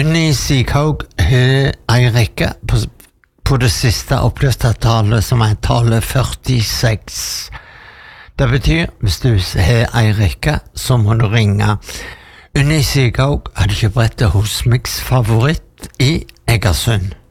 Unni Sighaug har en rekke på det siste oppløste tallet som tallet 46. Det betyr, hvis du har en rekke, så må du ringe. Unni Sighaug hadde kjøpt brettet hos Mix Favoritt i Egersund.